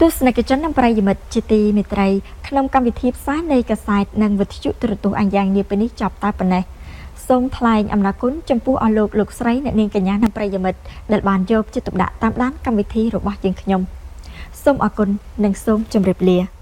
ទស្សនិកជននិងប្រិយមិត្តជាទីមេត្រីក្នុងកម្មវិធីផ្សាយនៃកាសែតនិងវិទ្យុទូរទស្សន៍អាយ៉ាងនាពេលនេះចប់តែប៉ុណ្ណេះសូមថ្លែងអំណរគុណចំពោះអស់លោកស្រីអ្នកនាងកញ្ញានិងប្រិយមិត្តដែលបានយកចិត្តទុកដាក់តាមដានកម្មវិធីរបស់យើងខ្ញុំសូមអរគុណនិងសូមជម្រាបលា